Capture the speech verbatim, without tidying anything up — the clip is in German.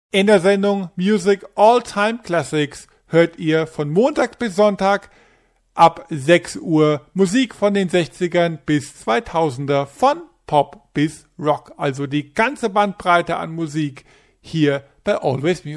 In der Sendung Music All Time Classics hört ihr von Montag bis Sonntag ab sechs Uhr Musik von den sechzigern bis zweitausender, von Pop bis Rock. Also die ganze Bandbreite an Musik hier bei Always Music.